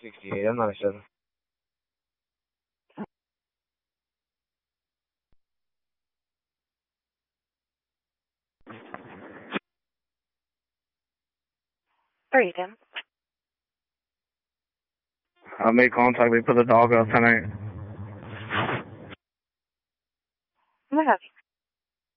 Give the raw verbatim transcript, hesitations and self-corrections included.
sixty-eight, I'm not a seven. Three, Tim. I made contact. They put the dog out tonight. I'm gonna have